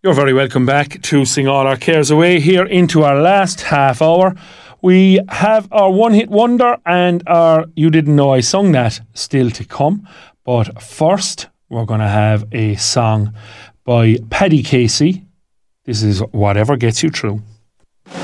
You're very welcome back to Sing All Our Cares Away here into our last half hour. We have our one hit wonder and our You Didn't Know I Sung That still to come. But first, we're going to have a song by Paddy Casey. This is Whatever Gets You Through.